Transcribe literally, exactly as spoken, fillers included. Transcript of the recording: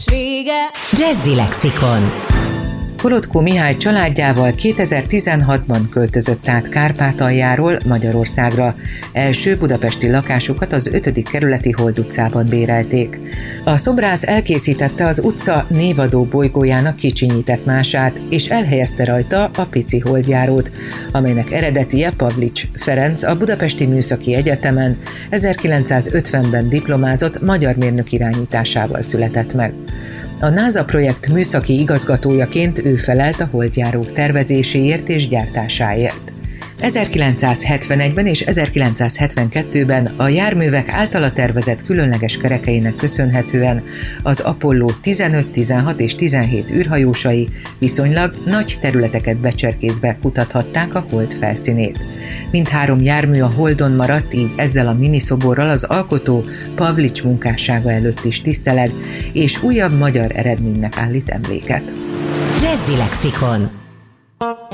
vége. Jazzy Lexikon. Kolodkó Mihály családjával kétezer-tizenhatban költözött át Kárpátaljáról Magyarországra. Első budapesti lakásukat az ötödik kerületi Hold utcában bérelték. A szobrász elkészítette az utca névadó bolygójának kicsinyített mását, és elhelyezte rajta a pici holdjárót, amelynek eredetie Pavlics Ferenc a Budapesti Műszaki Egyetemen ezerkilencszázötvenben diplomázott magyar mérnök irányításával született meg. A NASA projekt műszaki igazgatójaként ő felelt a holdjárók tervezéséért és gyártásáért. ezerkilencszázhetvenegyben és ezerkilencszázhetvenkettőben a járművek általa tervezett különleges kerekeinek köszönhetően az Apollo tizenöt, tizenhat és tizenhét űrhajósai viszonylag nagy területeket becserkészve kutathatták a hold felszínét. Mindhárom jármű a Holdon maradt, így ezzel a miniszoborral az alkotó Pavlics munkássága előtt is tiszteleg, és újabb magyar eredménynek állít emléket. Jazzy Lexikon.